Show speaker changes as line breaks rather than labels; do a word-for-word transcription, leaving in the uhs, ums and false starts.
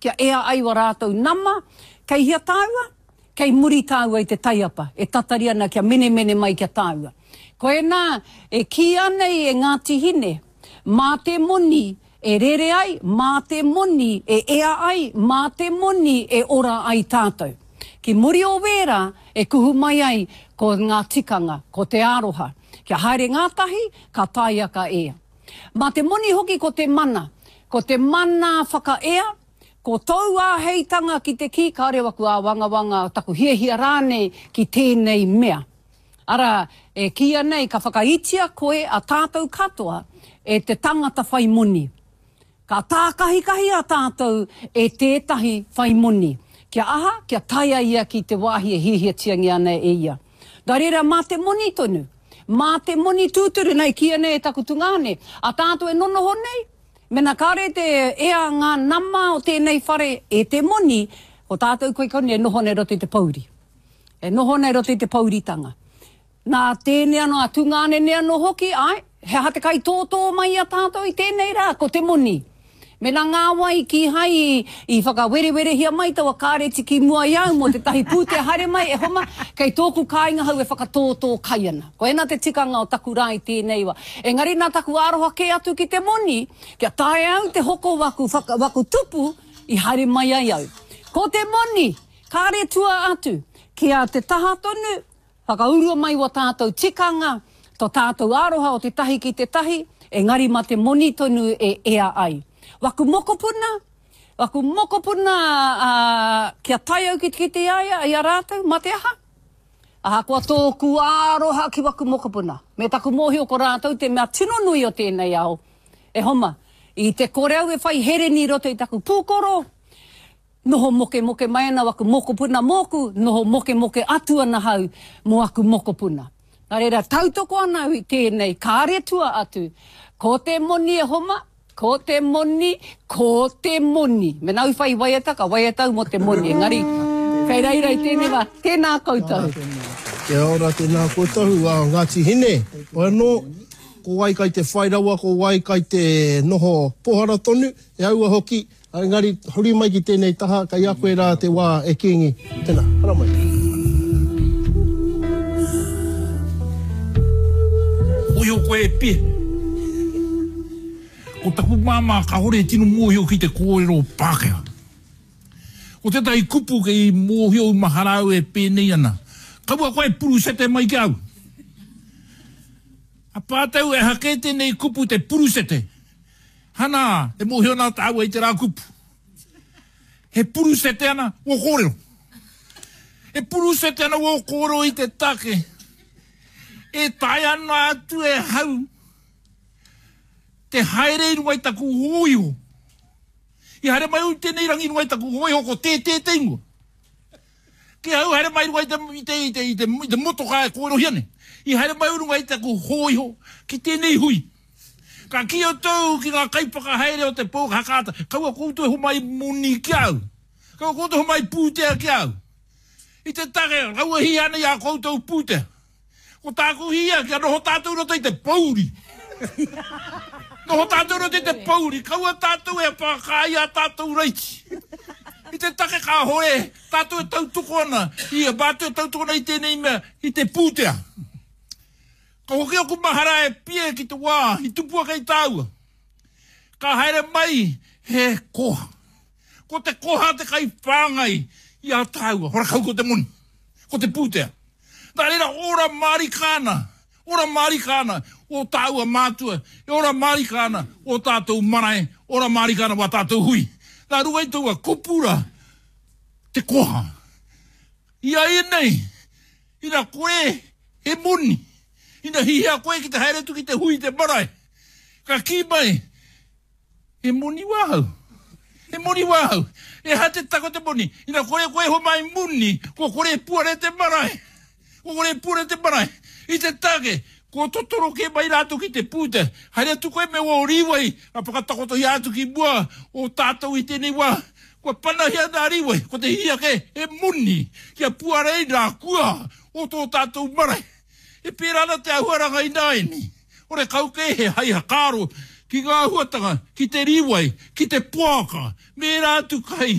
kia ea ai wa rātou nama, kei hia tāua, kei muri tāua i te taiapa, e tatari ana kia mene mene mai kia tāua. Koe nā, e ki anei e Ngāti Hine, mā te moni e rere ai, mā te moni e ea ai, mā te moni e ora ai tātou. Ki muri o wera e kuhu mai ai ko ngā tikanga, ko te aroha. Kia haere ngātahi, ka taia ka ea. Mā te moni hoki ko te mana, ko te mana whakaea, ko tau a heitanga ki te ki, ka rewa ku a wanga wanga taku hia hia rāne ki tēnei mea. Ara, e kia nei, ka whakaitia koe a tātou katoa e te tangata whai moni. Ka tākahikahi a tātou e tētahi whai moni. Kia aha, kia taia ia ki te wāhi e hihia tiangi ana e ia. Darera, mā te moni tonu, mā te moni tūturu nei kia nei e taku tungane, a tātou e nonoho nei. Mena kāre te ea ngā nama o tēnei whare e te moni, o tātou koe koni e noho nei roto i te pauri. E noho nei roto i te pauritanga. Nā tēnei ano a tungane nei ano hoki, ai, he hate kai tōtō mai a tātou i tēnei rā, ko te moni. Mena ngā wai ki hai i, i whakawere-were hia mai tawa kāreti ki mua iau mo te tahi pūte haere mai e homa, kei tōku kāinga hau e whakatōtō kai ana. Ko ena te tikanga o taku rā i tēnei wa. Engari nā taku aroha ke atu ki te moni, kia tae au te hoko waku, whaka, waku tupu i haere mai ai au. Ko te moni, kāre tua atu, kia te taha tonu, whakaurua mai wa tātou tikanga, to tātou aroha o te tahi ki te tahi, engari ma te moni tonu e ea ai. Waku mokopuna, waku mokopuna uh, kia tai au ki te kite aia, ai a rātou, ma te aha. Aha, kua tōku āroha ki waku mokopuna. Me taku mōhi o ko rātou, te mea tino nui o tēnei ao. E homa, i te kore au e whai here ni roto i taku pūkoro, noho moke moke mai ana waku mokopuna moku, noho moke moke atu ana hau mo waku mokopuna. Nā reira, tautoko ana i tēnei, kāre tua atu, ko te moni e homa, ko te moni, ko te moni. Me nau whai waiata, ka waiatau mo te moni. Engari, kei reirai tēnei wa, tēnā koutou.
Kia ora, tēnā koutou, uh, Ngāti Hine. O anō, ko wai kai te whairaua, ko wai kai te noho pohara tonu, e aua hoki. Engari, hori mai ki tēnei taha, kai a koe rā te wā e kiengi. Tēnā, hara mai.
Oio koe e pie. O taku māma ka hore tino mōhio ki te kōrero Pākehā. O te tai kupu kei mōhio maharau e pēnei ana. Kaua koe puru sete mai ki au. A pātau e hake tēnei kupu te puru sete. Hana, e mōhio nā tāua i te rā kupu. He puru sete ana o kōrero. E puru sete ana o kōrero i te take. E tai ana atu e hau. Te haere inua i taku hoiho. I haere mai ui tēnei rangi inua i taku hoiho ko tē tē te inua. Ki hau haere mai inua i te, i te, i te, i te, i te motoka e kōrero hiane. I haere mai inua i taku hoiho ki tēnei hui. Ka ki o tau ki ngā kaipaka haere o te pōka hakata. Kaua koutou e homai moni ki au. Kaua koutou e homai pūtea ki au. I te take, kaua hi ane i a koutou pūtea. Ko tāku hia ki anoho tātou roto i te pauri. Noho tātou roto i te pauri, kaua tātou e pākai a tātou reiti. I te take ka hoe, tātou e tautuko ana, i a bātou e tautuko ana i tēnei mea, i te pūtea. Ka hoki o kumahara e pie ki te wā, i tupua kei tāua. Ka haere mai, he koha. Ko te koha te kai whāngai i a tāua, hora kau ko te moni, ko te pūtea. Tā reira, ora marikāna, ora marikāna, o tāua mātua, e ora marikāna, o tātou marae, ora marikāna wa tātou hui. Nā rua i taua kopura, te koha. Ia e nei, ina koe e moni, ina hihia koe ki te haere tu ki te hui te marae. Ka ki mai, e moni wahau, e moni wahau, e hate tako te moni, ina koe koe ho mai moni, ko kore puare te marae, ko kore puare te marae, i te take, ko totoro ke mai rātou ki te pūte, haere tu koe me o riwai, a pakatakoto hi atu ki mua, o tātou i tēnei wā, ko pana hia nā riwai, ko te hia ke, e muni, kia puarei nā kua, o tō tātou marae, e pērana te ahuaranga i nāini, ore kauke he hai hakaro, ki ngā huatanga, ki te riwai, ki te pōka, me rātu kai.